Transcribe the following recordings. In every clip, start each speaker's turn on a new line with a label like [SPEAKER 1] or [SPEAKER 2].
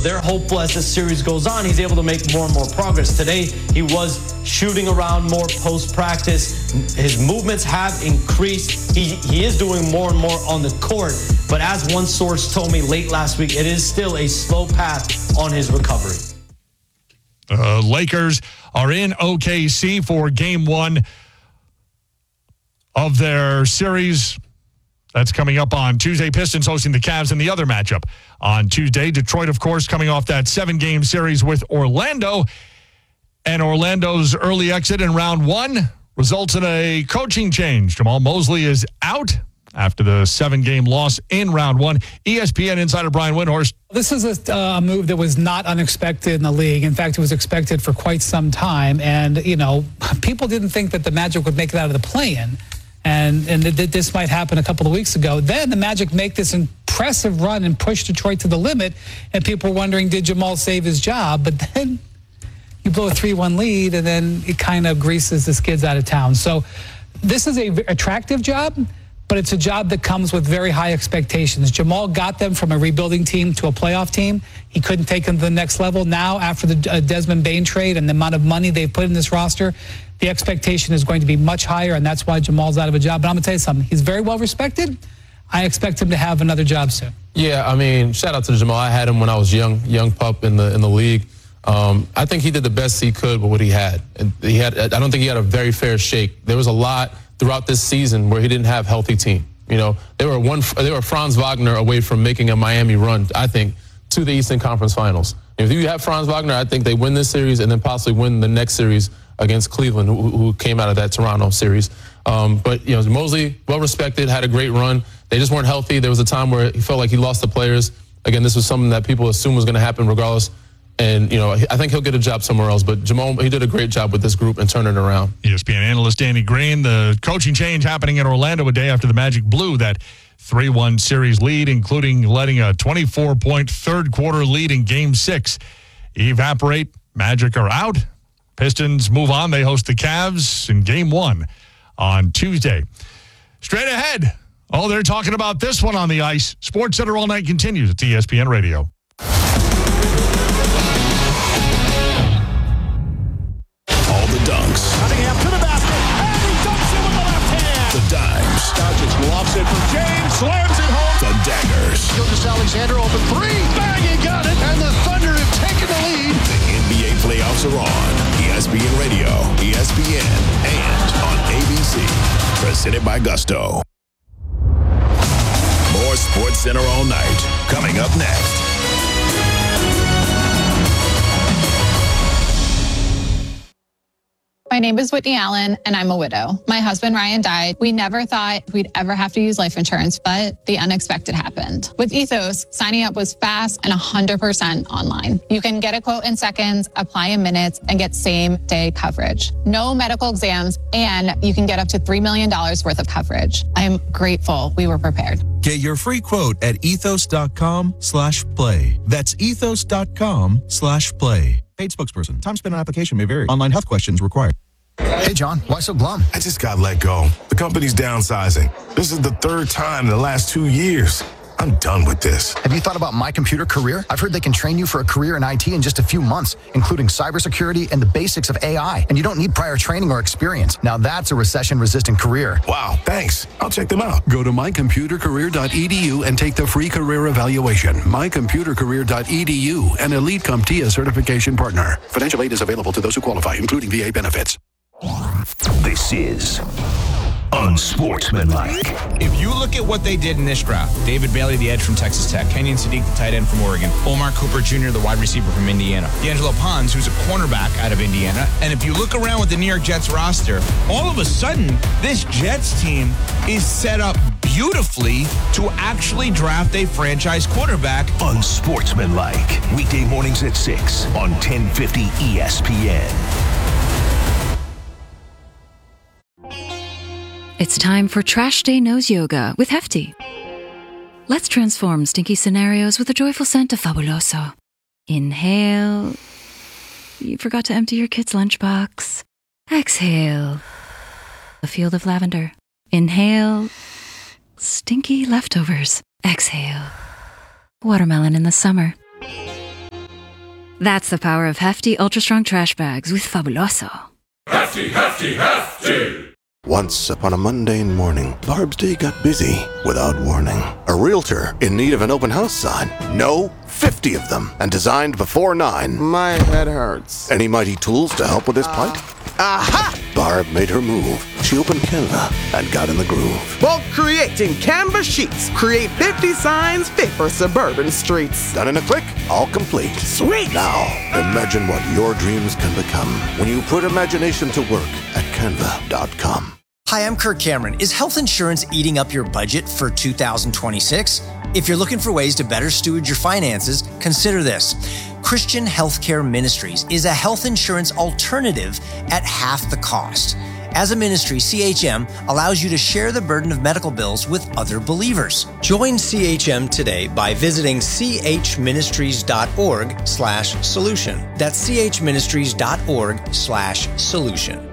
[SPEAKER 1] they're hopeful as the series goes on, he's able to make more and more progress. Today, he was shooting around more post-practice. His movements have increased. He is doing more and more on the court. But as one source told me late last week, it is still a slow path on his recovery.
[SPEAKER 2] Lakers are in OKC for game one of their series. That's coming up on Tuesday. Pistons hosting the Cavs in the other matchup on Tuesday. Detroit, of course, coming off that 7-game series with Orlando. And Orlando's early exit in round one results in a coaching change. Jamal Mosley is out after the 7-game loss in round one. ESPN insider Brian Windhorst.
[SPEAKER 3] This is a move that was not unexpected in the league. In fact, it was expected for quite some time. And, you know, people didn't think that the Magic would make it out of the play-in. And this might happen a couple of weeks ago. Then the Magic make this impressive run and push Detroit to the limit, and people were wondering, did Jamal save his job? But then you blow a 3-1 lead, and then it kind of greases the skids out of town. So this is an attractive job, but it's a job that comes with very high expectations. Jamal got them from a rebuilding team to a playoff team. He couldn't take them to the next level. Now, after the Desmond Bane trade and the amount of money they've put in this roster, the expectation is going to be much higher, and that's why Jamal's out of a job. But I'm going to tell you something. He's very well respected. I expect him to have another job soon.
[SPEAKER 4] Yeah, I mean, shout out to Jamal. I had him when I was young pup in the league. I think he did the best he could with what he had. And I don't think he had a very fair shake. There was a lot throughout this season where he didn't have a healthy team. You know, they were Franz Wagner away from making a Miami run, I think, to the Eastern Conference Finals. If you have Franz Wagner, I think they win this series and then possibly win the next series against Cleveland, who came out of that Toronto series. But, you know, Mosley, well-respected, had a great run. They just weren't healthy. There was a time where he felt like he lost the players. Again, this was something that people assumed was going to happen regardless. And, you know, I think he'll get a job somewhere else. But Jamal, he did a great job with this group and turning it around.
[SPEAKER 2] ESPN analyst Danny Green, the coaching change happening in Orlando a day after the Magic blew that 3-1 series lead, including letting a 24-point third-quarter lead in Game 6 evaporate. Magic are out. Pistons move on. They host the Cavs in Game 1 on Tuesday. Straight ahead. Oh, they're talking about this one on the ice. SportsCenter All Night continues at ESPN Radio.
[SPEAKER 5] All the dunks.
[SPEAKER 6] Cunningham to the basket, and he dunks it with the left hand.
[SPEAKER 5] The dimes.
[SPEAKER 6] Doncic lofts it from James, slams it home.
[SPEAKER 5] The daggers.
[SPEAKER 6] Gilgeous-Alexander open three, bang, he got it, and the Thunder have taken the lead.
[SPEAKER 5] The NBA playoffs are on. ESPN Radio, ESPN, and on ABC. Presented by Gusto. More SportsCenter All Night coming up next.
[SPEAKER 7] My name is Whitney Allen, and I'm a widow. My husband, Ryan, died. We never thought we'd ever have to use life insurance, but the unexpected happened. With Ethos, signing up was fast and 100% online. You can get a quote in seconds, apply in minutes, and get same-day coverage. No medical exams, and you can get up to $3 million worth of coverage. I'm grateful we were prepared.
[SPEAKER 8] Get your free quote at ethos.com/play. That's ethos.com/play. Paid spokesperson. Time spent on application may vary. Online health questions required.
[SPEAKER 9] Hey, John, why so glum?
[SPEAKER 5] I just got let go. The company's downsizing. This is the third time in the last 2 years. I'm done with this.
[SPEAKER 9] Have you thought about My Computer Career? I've heard they can train you for a career in IT in just a few months, including cybersecurity and the basics of AI. And you don't need prior training or experience. Now that's a recession-resistant career.
[SPEAKER 5] Wow, thanks. I'll check them out.
[SPEAKER 10] Go to mycomputercareer.edu and take the free career evaluation. Mycomputercareer.edu, an Elite CompTIA certification partner. Financial aid is available to those who qualify, including VA benefits.
[SPEAKER 5] This is Unsportsmanlike.
[SPEAKER 11] If you look at what they did in this draft, David Bailey, the edge from Texas Tech, Kenyon Sadiq, the tight end from Oregon, Omar Cooper Jr., the wide receiver from Indiana, D'Angelo Pons, who's a cornerback out of Indiana. And if you look around with the New York Jets roster, all of a sudden, this Jets team is set up beautifully to actually draft a franchise quarterback.
[SPEAKER 5] Unsportsmanlike. Weekday mornings at 6 on 1050 ESPN.
[SPEAKER 12] It's time for Trash Day Nose Yoga with Hefty. Let's transform stinky scenarios with a joyful scent of Fabuloso. Inhale. You forgot to empty your kid's lunchbox. Exhale. A field of lavender. Inhale. Stinky leftovers. Exhale. Watermelon in the summer. That's the power of hefty, ultra-strong trash bags with Fabuloso.
[SPEAKER 5] Hefty, hefty, hefty! Once upon a mundane morning, Barb's day got busy without warning. A realtor in need of an open house sign. No, 50 of them, and designed before 9.
[SPEAKER 13] My head hurts.
[SPEAKER 5] Any mighty tools to help with this plight?
[SPEAKER 13] Aha!
[SPEAKER 5] Barb made her move. She opened Canva and got in the groove.
[SPEAKER 13] Bulk creating Canva sheets. Create 50 signs fit for suburban streets.
[SPEAKER 5] Done in a click, all complete.
[SPEAKER 13] Sweet!
[SPEAKER 5] Now, imagine what your dreams can become when you put imagination to work at Canva.com.
[SPEAKER 14] Hi, I'm Kirk Cameron. Is health insurance eating up your budget for 2026? If you're looking for ways to better steward your finances, consider this. Christian Healthcare Ministries is a health insurance alternative at half the cost. As a ministry, CHM allows you to share the burden of medical bills with other believers. Join CHM today by visiting chministries.org/solution. That's chministries.org/solution.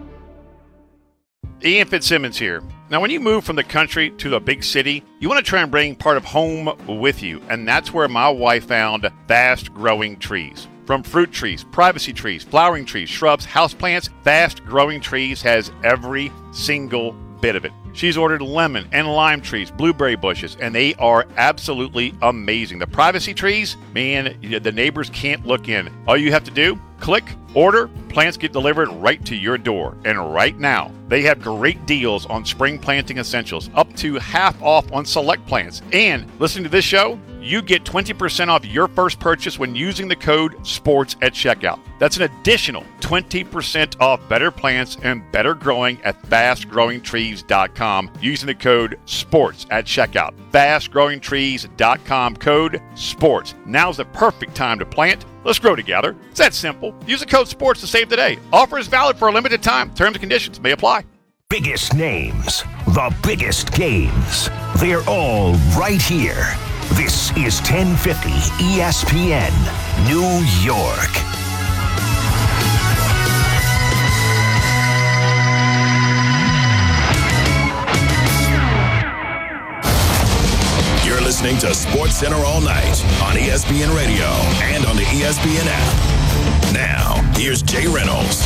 [SPEAKER 15] Ian Fitzsimmons here. Now, when you move from the country to the big city, you want to try and bring part of home with you, and that's where my wife found Fast Growing Trees. From fruit trees, privacy trees, flowering trees, shrubs, houseplants, Fast Growing Trees has every single bit of it. She's ordered lemon and lime trees, blueberry bushes, and they are absolutely amazing. The privacy trees, man, the neighbors can't look in. All you have to do, click, order, plants get delivered right to your door. And right now, they have great deals on spring planting essentials, up to half off on select plants. And listening to this show, you get 20% off your first purchase when using the code SPORTS at checkout. That's an additional 20% off better plants and better growing at fastgrowingtrees.com using the code SPORTS at checkout. Fastgrowingtrees.com, code SPORTS. Now's the perfect time to plant. Let's grow together. It's that simple. Use the code SPORTS to save today. Offer is valid for a limited time. Terms and conditions may apply.
[SPEAKER 16] Biggest names, the biggest games. They're all right here. This is 1050 ESPN, New York.
[SPEAKER 5] You're listening to Sports Center all night on ESPN Radio and on the ESPN app. Now, here's Jay Reynolds.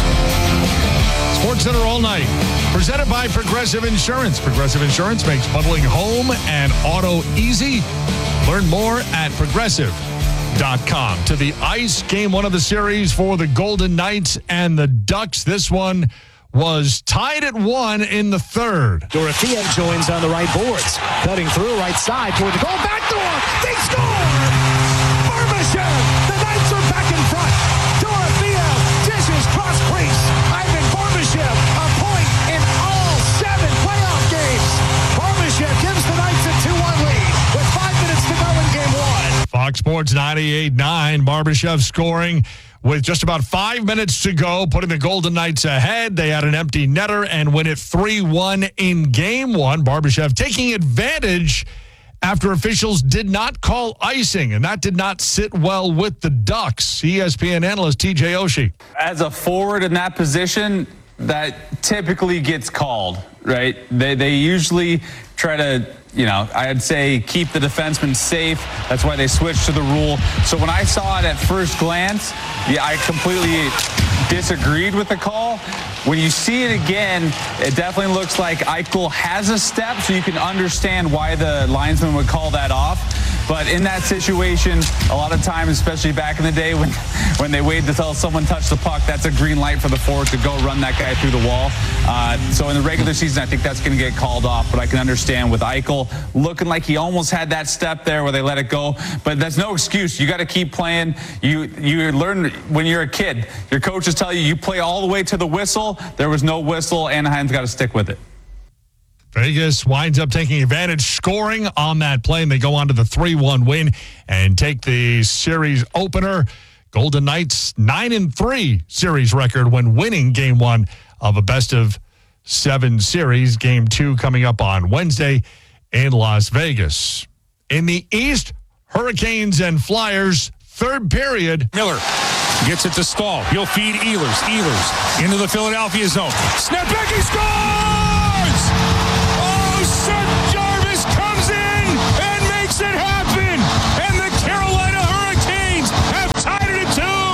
[SPEAKER 2] Sports Center all night, presented by Progressive Insurance. Progressive Insurance makes bundling home and auto easy. Learn more at progressive.com. To the ice, game one of the series for the Golden Knights and the Ducks. This one was tied at 1 in the third.
[SPEAKER 17] Dorothea joins on the right boards. Cutting through right side toward the goal. Backdoor! They score! Barbashev! The Knights are back in front. Dorothea dishes cross crease. Ivan Barbashev, a point in all 7 playoff games. Barbashev gives the Knights a 2-1 lead with 5 minutes to go in game 1.
[SPEAKER 2] Fox Sports 98.9. Barbashev scoring with just about 5 minutes to go, putting the Golden Knights ahead. They had an empty netter and win it 3-1 in game 1. Barbashev taking advantage after officials did not call icing, and that did not sit well with the Ducks. ESPN analyst TJ Oshie.
[SPEAKER 18] As a forward in that position, that typically gets called, right? They usually try to, I'd say keep the defenseman safe. That's why they switched to the rule. So when I saw it at first glance, I completely disagreed with the call. When you see it again, it definitely looks like Eichel has a step, so you can understand why the linesman would call that off. But in that situation, a lot of times, especially back in the day when they waited until someone touched the puck, that's a green light for the forward to go run that guy through the wall. So in the regular season, I think that's going to get called off. But I can understand with Eichel looking like he almost had that step there where they let it go. But that's no excuse. You got to keep playing. You learn when you're a kid. Your coaches tell you play all the way to the whistle. There was no whistle. Anaheim's got to stick with it.
[SPEAKER 2] Vegas winds up taking advantage, scoring on that play, and they go on to the 3-1 win and take the series opener. Golden Knights 9-3 series record when winning game 1 of a best-of-7 series. Game 2 coming up on Wednesday in Las Vegas. In the East, Hurricanes and Flyers, third period.
[SPEAKER 19] Miller gets it to Stahl. He'll feed Ehlers. Ehlers into the Philadelphia zone. Snap back, he scores! Seth Jarvis comes in and makes it happen, and the Carolina Hurricanes have tied it at 2.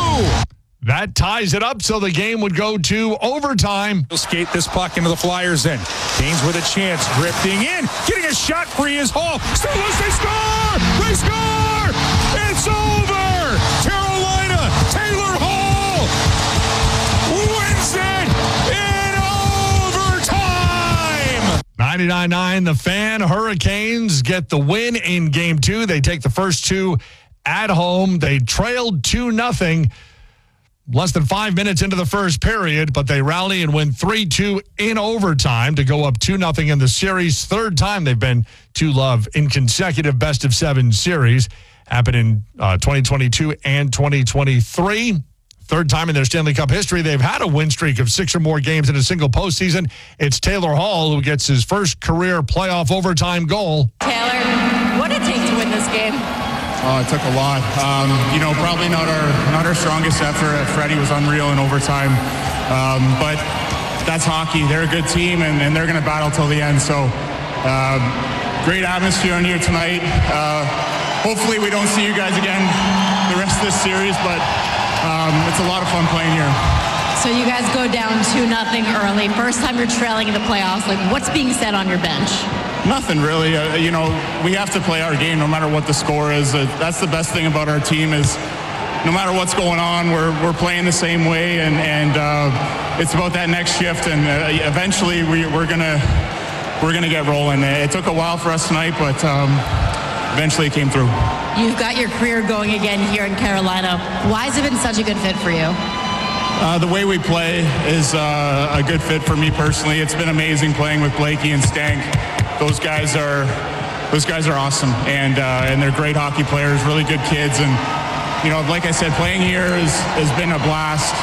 [SPEAKER 2] That ties it up, so the game would go to overtime.
[SPEAKER 19] He'll skate this puck into the Flyers then. Canes with a chance, drifting in, getting a shot free is Hall. Still loose, they score! They score! It's over! Carolina, Taylor Hall wins it in overtime!
[SPEAKER 2] 99-9, the Fan. Hurricanes get the win in Game 2. They take the first two at home. They trailed 2-0. Less than 5 minutes into the first period, but they rally and win 3-2 in overtime to go up 2-0 in the series. Third time they've been 2-0 in consecutive best-of-7 series. Happened in 2022 and 2023. Third time in their Stanley Cup history they've had a win streak of 6 or more games in a single postseason. It's Taylor Hall who gets his first career playoff overtime goal.
[SPEAKER 20] Taylor, what did it take to win this game?
[SPEAKER 21] It took a lot. Probably not our strongest effort. Freddie was unreal in overtime. But that's hockey. They're a good team, and they're going to battle till the end. So great atmosphere in here tonight. Hopefully we don't see you guys again the rest of this series, but it's a lot of fun playing here.
[SPEAKER 20] So you guys go down 2-0 early. First time you're trailing in the playoffs. What's being said on your bench?
[SPEAKER 21] Nothing really. We have to play our game no matter what the score is. That's the best thing about our team is no matter what's going on, we're playing the same way, and it's about that next shift. And eventually we're gonna get rolling. It took a while for us tonight, but eventually it came through.
[SPEAKER 20] You've got your career going again here in Carolina. Why has it been such a good fit for you?
[SPEAKER 21] The way we play is a good fit for me personally. It's been amazing playing with Blakey and Stank. Those guys are awesome, and they're great hockey players, really good kids, and like I said, playing here has been a blast.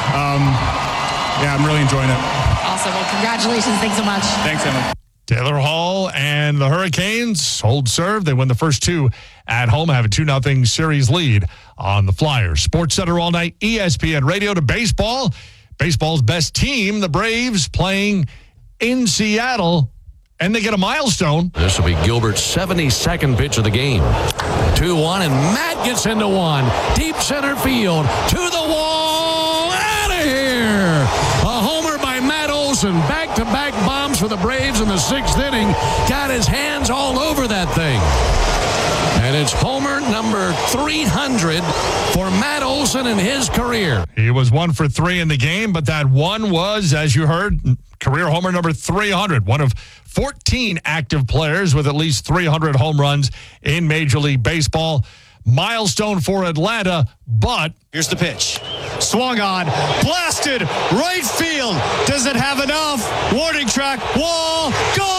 [SPEAKER 21] I'm really enjoying it.
[SPEAKER 20] Awesome. Well, congratulations. Thanks so much.
[SPEAKER 21] Thanks, Emma.
[SPEAKER 2] Taylor Hall and the Hurricanes hold serve. They win the first two at home, have a 2-0 series lead on the Flyers. Sports Center all night, ESPN Radio to baseball. Baseball's best team, the Braves, playing in Seattle, and they get a milestone.
[SPEAKER 22] This will be Gilbert's 72nd pitch of the game. 2-1, and Matt gets into one. Deep center field, to the wall, out of here. A homer by Matt Olson. Back-to-back bombs for the Braves in the 6th inning. Got his hands all over that thing. And it's homer number 300 for Matt Olson in his career.
[SPEAKER 2] He was 1 for 3 in the game, but that one was, as you heard, career homer number 300. One of 14 active players with at least 300 home runs in Major League Baseball. Milestone for Atlanta, but
[SPEAKER 23] here's the pitch. Swung on, blasted, right field. Does it have enough? Warning track, wall,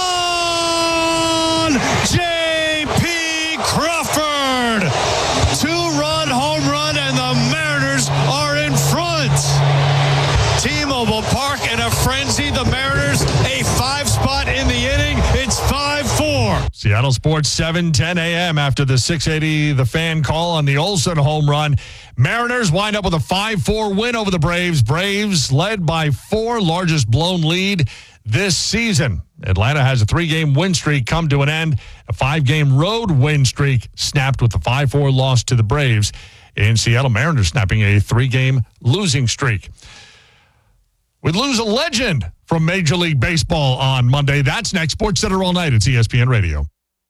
[SPEAKER 23] gone! J.P. Crawford. 2-run home run, and the Mariners are in front. T-Mobile Park in a frenzy. The Mariners, a 5-spot in the inning. It's 5-4.
[SPEAKER 2] Seattle Sports 7:10 a.m. after the 680 The Fan call on the Olsen home run. Mariners wind up with a 5-4 win over the Braves. Braves led by 4, largest blown lead this season. Atlanta has a 3-game win streak come to an end. A 5-game road win streak snapped with the 5-4 loss to the Braves. In Seattle, Mariners snapping a 3-game losing streak. We'd lose a legend from Major League Baseball on Monday. That's next. Sports Center all night. It's ESPN Radio.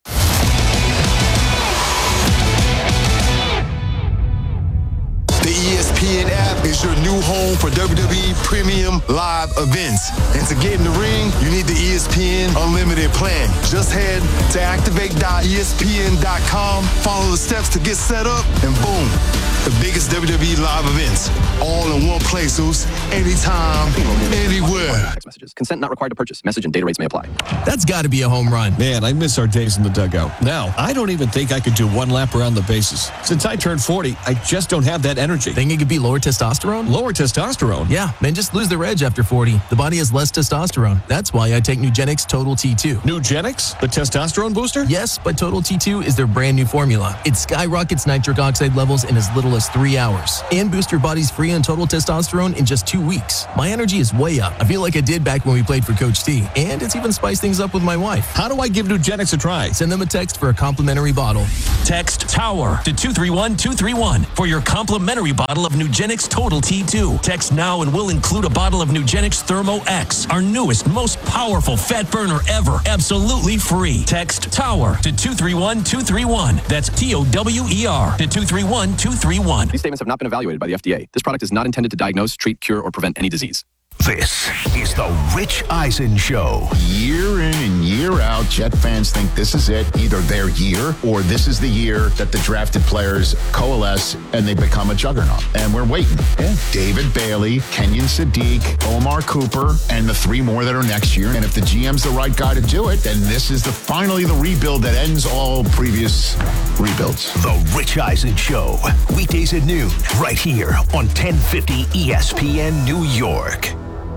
[SPEAKER 24] The ESPN app is your new home for WWE Premium Live events. And to get in the ring, you need the ESPN Unlimited plan. Just head to activate.espn.com, follow the steps to get set up, and boom, the biggest WWE live events. All in one place, Zeus. Anytime, anywhere.
[SPEAKER 25] Text messages. Consent not required to purchase. Message and data rates may apply.
[SPEAKER 26] That's got to be a home run. Man, I miss our days in the dugout. Now, I don't even think I could do one lap around the bases. Since I turned 40, I just don't have that energy.
[SPEAKER 27] Think it could be lower testosterone?
[SPEAKER 26] Lower testosterone?
[SPEAKER 27] Yeah, men just lose their edge after 40. The body has less testosterone. That's why I take Nugenix Total T2.
[SPEAKER 26] Nugenix? The testosterone booster?
[SPEAKER 27] Yes, but Total T2 is their brand new formula. It skyrockets nitric oxide levels in as little as 3 3 hours. And boost your body's free and total testosterone in just 2 weeks. My energy is way up. I feel like I did back when we played for Coach T. And it's even spiced things up with my wife.
[SPEAKER 26] How do I give Nugenix a try?
[SPEAKER 27] Send them a text for a complimentary bottle.
[SPEAKER 16] Text TOWER to 231-231 for your complimentary bottle of Nugenix Total T2. Text now and we'll include a bottle of Nugenix Thermo X, our newest, most powerful fat burner ever. Absolutely free. Text TOWER to 231-231. That's TOWER to 231-231.
[SPEAKER 25] These statements have not been evaluated by the FDA. This product is not intended to diagnose, treat, cure, or prevent any disease.
[SPEAKER 16] This is the Rich Eisen Show.
[SPEAKER 1] Year in and year out, Jet fans think this is it, either their year or this is the year that the drafted players coalesce and they become a juggernaut. And we're waiting. Yeah. David Bailey, Kenyon Sadiq, Omar Cooper, and the 3 more that are next year. And if the GM's the right guy to do it, then this is finally the rebuild that ends all previous rebuilds.
[SPEAKER 16] The Rich Eisen Show. Weekdays at noon, right here on 1050 ESPN New York.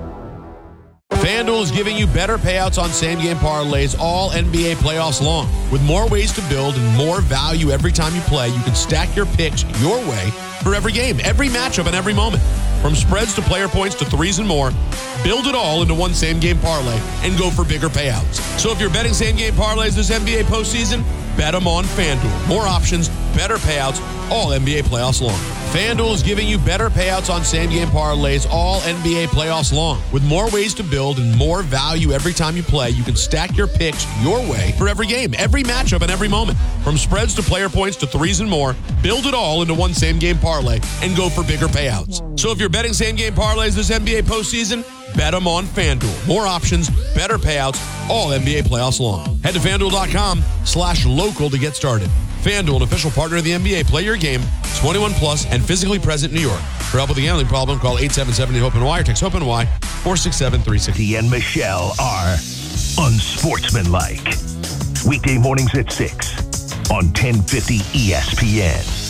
[SPEAKER 3] FanDuel is giving you better payouts on same-game parlays all NBA playoffs long. With more ways to build and more value every time you play, you can stack your picks your way for every game, every matchup, and every moment. From spreads to player points to threes and more, build it all into one same-game parlay and go for bigger payouts. So if you're betting same-game parlays this NBA postseason, bet them on FanDuel. More options, better payouts, all NBA playoffs long. FanDuel is giving you better payouts on same-game parlays all NBA playoffs long. With more ways to build and more value every time you play, you can stack your picks your way for every game, every matchup, and every moment. From spreads to player points to threes and more, build it all into one same-game parlay and go for bigger payouts. So if you're betting same-game parlays this NBA postseason, bet them on FanDuel. More options, better payouts, all NBA playoffs long. Head to FanDuel.com/local to get started. FanDuel, an official partner of the NBA. Play your game, 21 plus, and physically present in New York. For help with the gambling problem, call 877-HOPE-NY or text HOPE-NY 467-360.
[SPEAKER 16] And Michelle are unsportsmanlike. Weekday mornings at 6 on 1050 ESPN.